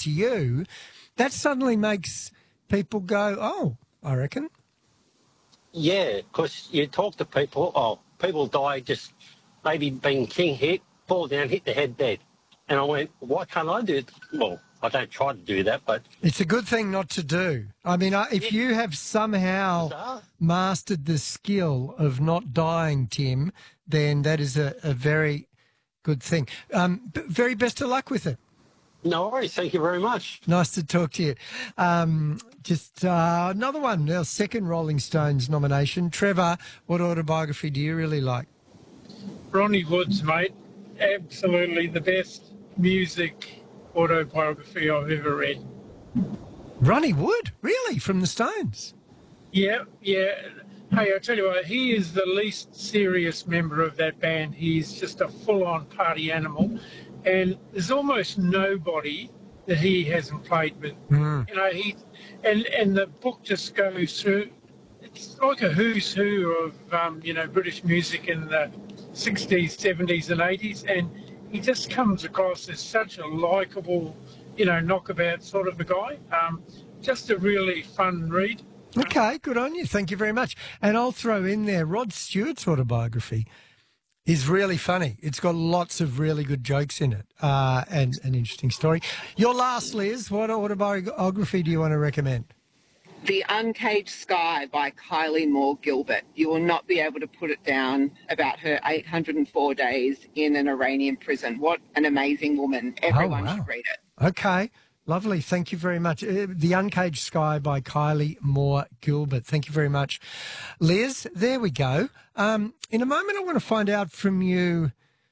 to you, that suddenly makes people go, oh, I reckon. Yeah, because you talk to people, people die just maybe being king hit, fall down, hit the head dead. And I went, why can't I do it? Well, I don't try to do that, but... It's a good thing not to do. I mean, if you have somehow mastered the skill of not dying, Tim, then that is a very good thing. Very best of luck with it. No worries. Thank you very much. Nice to talk to you. Just another one, our second Rolling Stones nomination. Trevor, what autobiography do you really like? Ronnie Wood's, mate. Absolutely the best music autobiography I've ever read. Ronnie Wood? Really? From the Stones? Yeah. Hey, I tell you what, he is the least serious member of that band. He's just a full-on party animal. And there's almost nobody that he hasn't played with. You know, and the book just goes through. It's like a who's who of British music in the 60s, 70s, and 80s, and he just comes across as such a likeable, knockabout sort of a guy. Just a really fun read. Okay, good on you. Thank you very much. And I'll throw in there Rod Stewart's autobiography is really funny. It's got lots of really good jokes in it and an interesting story. Your last, Liz, what autobiography do you want to recommend? The Uncaged Sky by Kylie Moore Gilbert. You will not be able to put it down about her 804 days in an Iranian prison. What an amazing woman. Everyone should read it. Okay. Lovely. Thank you very much. The Uncaged Sky by Kylie Moore Gilbert. Thank you very much. Liz, there we go. In a moment, I want to find out from you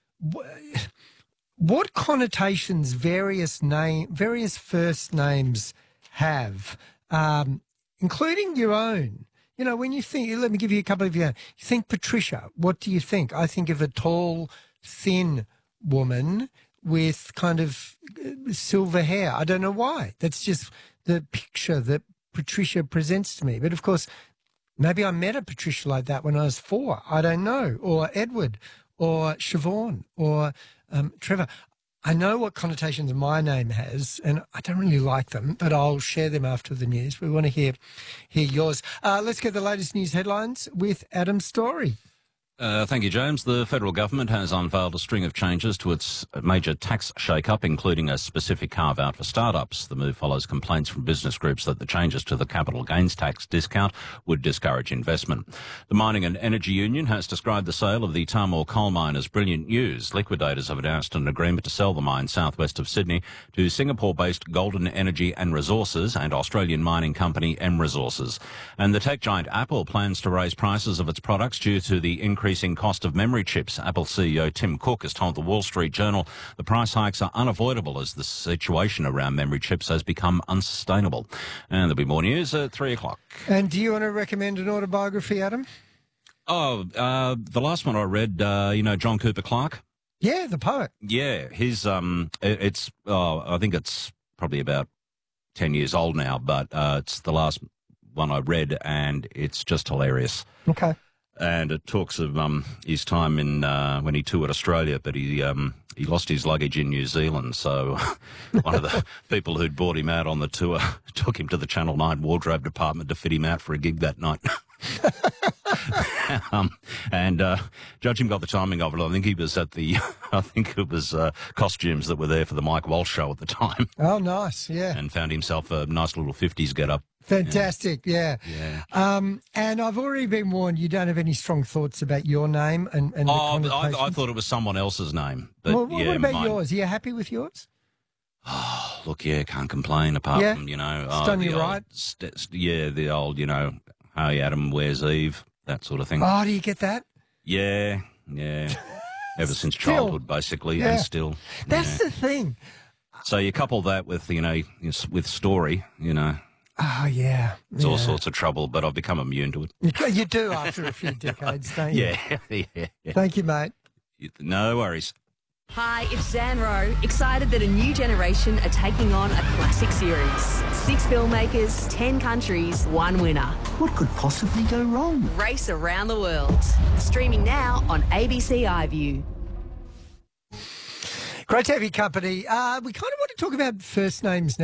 what connotations various first names have, including your own. You know, when you think, let me give you a couple of you. You think Patricia, what do you think? I think of a tall, thin woman with kind of silver hair. I don't know why. That's just the picture that Patricia presents to me. But, of course, maybe I met a Patricia like that when I was 4. I don't know. Or Edward or Siobhan or Trevor. I know what connotations my name has, and I don't really like them, but I'll share them after the news. We want to hear yours. Let's get the latest news headlines with Adam Story. Thank you, James. The federal government has unveiled a string of changes to its major tax shake-up, including a specific carve-out for startups. The move follows complaints from business groups that the changes to the capital gains tax discount would discourage investment. The Mining and Energy Union has described the sale of the Tahmoor coal mine as brilliant news. Liquidators have announced an agreement to sell the mine southwest of Sydney to Singapore-based Golden Energy and Resources and Australian mining company M Resources. And the tech giant Apple plans to raise prices of its products due to the increasing cost of memory chips. Apple CEO Tim Cook has told the Wall Street Journal the price hikes are unavoidable as the situation around memory chips has become unsustainable. And there'll be more news at 3 o'clock. And do you want to recommend an autobiography, Adam? The last one I read, John Cooper Clarke. Yeah, the poet. Yeah, his, I think it's probably about 10 years old now, but it's the last one I read and it's just hilarious. Okay. And it talks of his time in when he toured Australia, but he lost his luggage in New Zealand. So one of the people who'd brought him out on the tour took him to the Channel 9 wardrobe department to fit him out for a gig that night. Judging by the timing of it, I think he was at costumes that were there for the Mike Walsh show at the time. Oh, nice, yeah. And found himself a nice little 50s get-up. Fantastic, yeah. And I've already been warned you don't have any strong thoughts about your name and the connotations. I thought it was someone else's name. But well, what about yours? Are you happy with yours? Oh, look, yeah, can't complain apart from, It's done you right. The old, hey, Adam, where's Eve? That sort of thing. Oh, do you get that? Yeah. Ever since childhood, basically, and still. That's the thing. So you couple that with, with story, Oh, yeah. It's all sorts of trouble, but I've become immune to it. You do after a few decades, don't you? Yeah. Thank you, mate. No worries. Hi, it's Zan Rowe, excited that a new generation are taking on a classic series. 6 filmmakers, 10 countries, 1 winner. What could possibly go wrong? Race around the world. Streaming now on ABC iView. Great to have your company. We kind of want to talk about first names now.